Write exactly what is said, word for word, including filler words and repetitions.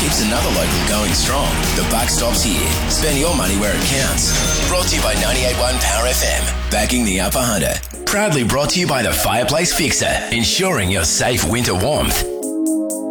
keeps another local going strong. The buck stops here. Spend your money where it counts. Brought to you by ninety-eight point one Power F M. Backing the Upper Hunter. Proudly brought to you by the Fireplace Fixer. Ensuring your safe winter warmth.